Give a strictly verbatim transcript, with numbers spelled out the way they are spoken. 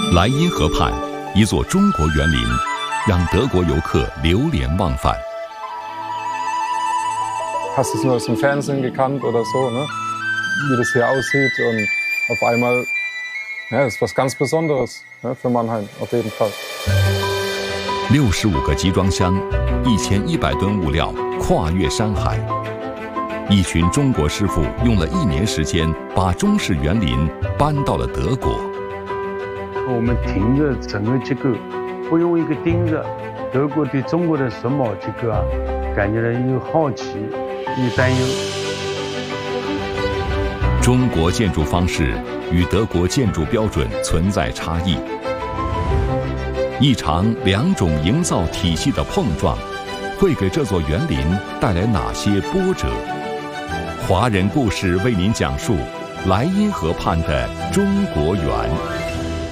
莱茵河畔，一座中国园林，让德国游客流连忘返。 Hast du es nur aus dem Fernsehen gekannt oder so, ne? Wie das hier aussieht und auf einmal, ja, das ist was ganz Besonderes, ne, für Mannheim, auf jeden Fall. 六十五个集装箱，一千一百吨物料，跨越山海。一群中国师傅用了一年时间，把中式园林搬到了德国。 我们停着整个结构，不用一个盯着。德国对中国的榫卯结构啊，感觉到又好奇又担忧。 中国建筑方式与德国建筑标准存在差异，一场两种营造体系的碰撞，会给这座园林带来哪些波折？华人故事为您讲述莱茵河畔的中国园。